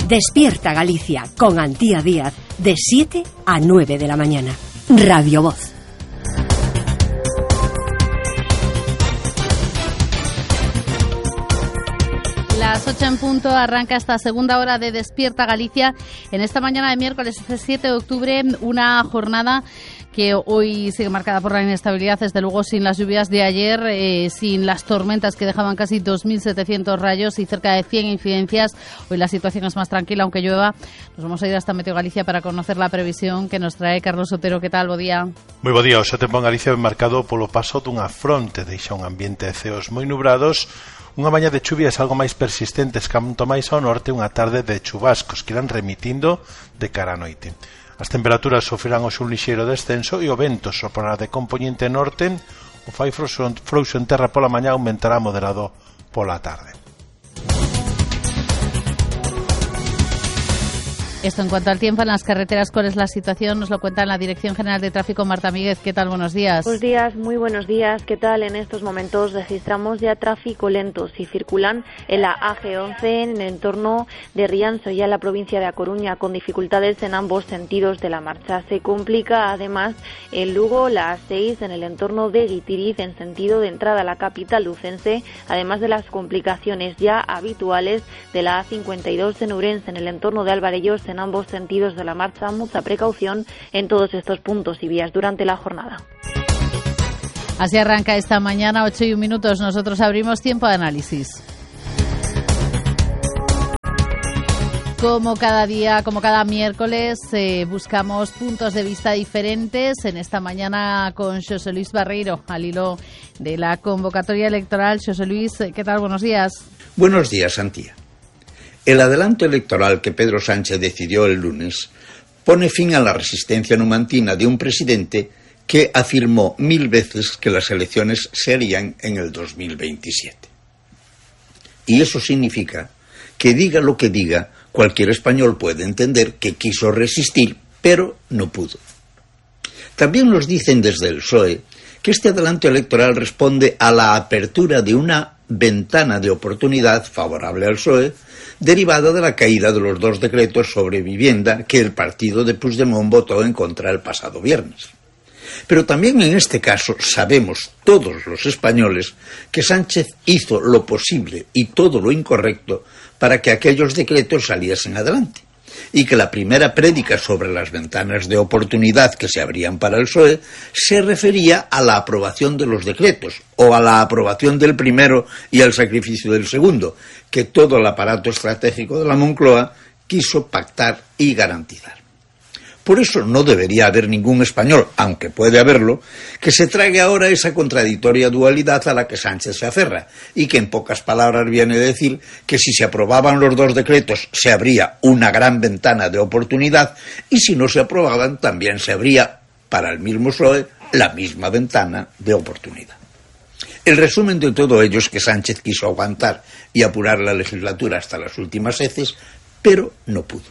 Despierta Galicia con Antía Díaz de 7 a 9 de la mañana. Radio Voz. Las 8 en punto arranca esta segunda hora de Despierta Galicia. En esta mañana de miércoles 7 de octubre, una jornada que hoy sigue marcada por la inestabilidad, desde luego sin las lluvias de ayer, sin las tormentas que dejaban casi 2.700 rayos y cerca de 100 incidencias. Hoy la situación es más tranquila, aunque llueva. Nos vamos a ir hasta Meteo Galicia para conocer la previsión que nos trae Carlos Otero. ¿Qué tal? Bo día. Moi bo día. O seu tempo en Galicia é marcado polo paso dunha fronte, deixa un ambiente de ceos moi nubrados, unha mañá de chuvias algo máis persistentes, canto máis ao norte, unha tarde de chubascos que irán remitindo de cara a noite. As temperaturas sofrerán hoxe un lixeiro descenso e o vento soprará de compoñente norte. O fai frouxo en terra pola mañá, aumentará moderado pola tarde. Esto en cuanto al tiempo en las carreteras. ¿Cuál es la situación? Nos lo cuenta en la Dirección General de Tráfico Marta Míguez. ¿Qué tal? Buenos días. Buenos días, muy buenos días. ¿Qué tal? En estos momentos registramos ya tráfico lento. Si circulan en la AG11 en el entorno de Rianxo, ya en la provincia de A Coruña, con dificultades en ambos sentidos de la marcha. Se complica además en Lugo la A6 en el entorno de Guitiriz en sentido de entrada a la capital lucense, además de las complicaciones ya habituales de la A52 en Ourense en el entorno de Alvarellos en ambos sentidos de la marcha. Mucha precaución en todos estos puntos y vías durante la jornada. Así arranca esta mañana, 8:01. Nosotros abrimos tiempo de análisis. Como cada día, como cada miércoles, buscamos puntos de vista diferentes. En esta mañana con Xosé Luis Barreiro, al hilo de la convocatoria electoral. Xosé Luis, ¿qué tal? Buenos días. Buenos días, Antía. El adelanto electoral que Pedro Sánchez decidió el lunes pone fin a la resistencia numantina de un presidente que afirmó 1000 veces que las elecciones se harían en el 2027. Y eso significa que diga lo que diga, cualquier español puede entender que quiso resistir, pero no pudo. También nos dicen desde el PSOE que este adelanto electoral responde a la apertura de una ventana de oportunidad favorable al PSOE, derivada de la caída de los 2 decretos sobre vivienda que el partido de Puigdemont votó en contra el pasado viernes. Pero también en este caso sabemos todos los españoles que Sánchez hizo lo posible y todo lo incorrecto para que aquellos decretos saliesen adelante, y que la primera prédica sobre las ventanas de oportunidad que se abrían para el PSOE se refería a la aprobación de los decretos, o a la aprobación del primero y al sacrificio del segundo, que todo el aparato estratégico de la Moncloa quiso pactar y garantizar. Por eso no debería haber ningún español, aunque puede haberlo, que se trague ahora esa contradictoria dualidad a la que Sánchez se aferra, y que en pocas palabras viene a decir que si se aprobaban los 2 decretos se abría una gran ventana de oportunidad, y si no se aprobaban también se abría, para el mismo PSOE, la misma ventana de oportunidad. El resumen de todo ello es que Sánchez quiso aguantar y apurar la legislatura hasta las últimas heces, pero no pudo.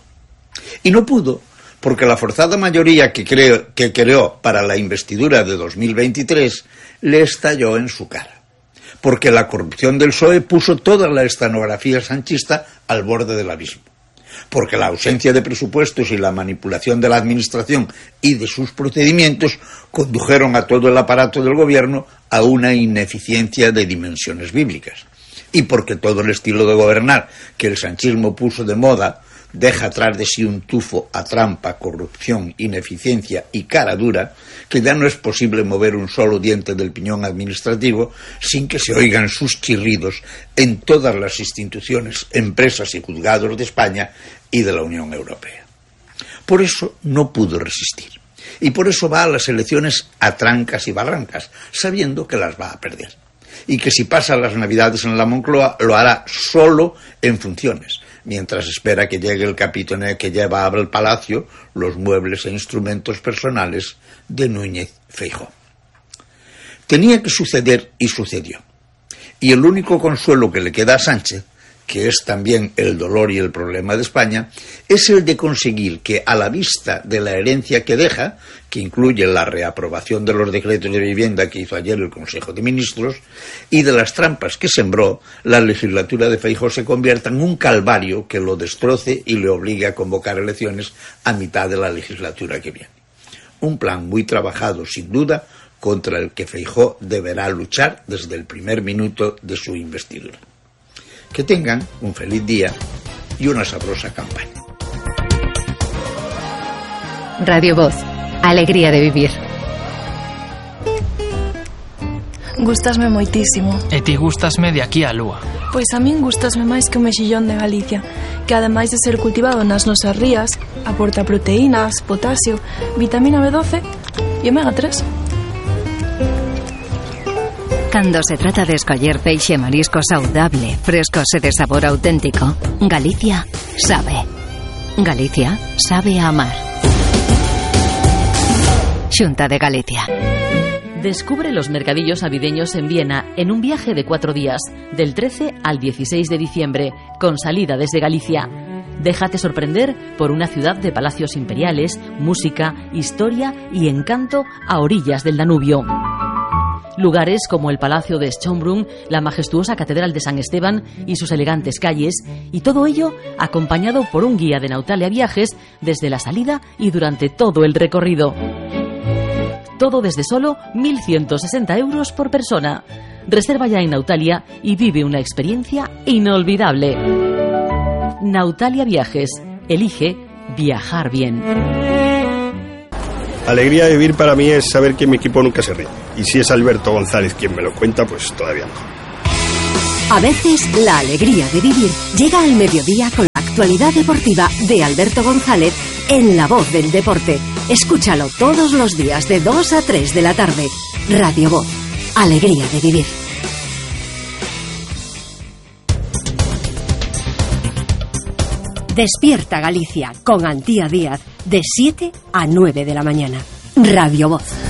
Y no pudo porque la forzada mayoría que creó para la investidura de 2023 le estalló en su cara. Porque la corrupción del PSOE puso toda la escenografía sanchista al borde del abismo. Porque la ausencia de presupuestos y la manipulación de la administración y de sus procedimientos condujeron a todo el aparato del gobierno a una ineficiencia de dimensiones bíblicas. Y porque todo el estilo de gobernar que el sanchismo puso de moda deja atrás de sí un tufo a trampa, corrupción, ineficiencia y cara dura, que ya no es posible mover un solo diente del piñón administrativo sin que se oigan sus chirridos en todas las instituciones, empresas y juzgados de España y de la Unión Europea. Por eso no pudo resistir. Y por eso va a las elecciones a trancas y barrancas, sabiendo que las va a perder. Y que si pasa las Navidades en la Moncloa, lo hará solo en funciones, mientras espera que llegue el capitán que lleva al palacio los muebles e instrumentos personales de Núñez Feijóo. Tenía que suceder y sucedió. Y el único consuelo que le queda a Sánchez que es también el dolor y el problema de España, es el de conseguir que, a la vista de la herencia que deja, que incluye la reaprobación de los decretos de vivienda que hizo ayer el Consejo de Ministros, y de las trampas que sembró, la legislatura de Feijóo se convierta en un calvario que lo destroce y le obligue a convocar elecciones a mitad de la legislatura que viene. Un plan muy trabajado, sin duda, contra el que Feijóo deberá luchar desde el primer minuto de su investidura. Que tengan un feliz día y una sabrosa campaña. Radio Voz, alegría de vivir. Gústasme moitísimo. E ti gústasme de aquí á lúa. Pois a min gústasme máis que o mexillón de Galicia, que ademais de ser cultivado nas nosas rías, aporta proteínas, potasio, vitamina B12 e omega 3. Cando se trata de escoller peixe e marisco saudable, frescos e de sabor auténtico, Galicia sabe. Galicia sabe a amar. Xunta de Galicia. Descubre los mercadillos navideños en Viena en un viaje de 4 días, del 13 al 16 de diciembre, con salida desde Galicia. Déjate sorprender por una ciudad de palacios imperiales, música, historia y encanto a orillas del Danubio. Lugares como el Palacio de Schönbrunn, la majestuosa Catedral de San Esteban y sus elegantes calles, y todo ello acompañado por un guía de Nautalia Viajes desde la salida y durante todo el recorrido. Todo desde solo 1.160 euros por persona. Reserva ya en Nautalia y vive una experiencia inolvidable. Nautalia Viajes. Elige viajar bien. Alegría de vivir para mí es saber que mi equipo nunca se ríe. Y si es Alberto González quien me lo cuenta, pues todavía mejor. A veces la alegría de vivir llega al mediodía con la actualidad deportiva de Alberto González en La Voz del Deporte. Escúchalo todos los días de 2 a 3 de la tarde. Radio Voz. Alegría de vivir. Despierta Galicia con Antía Díaz de 7 a 9 de la mañana. Radio Voz.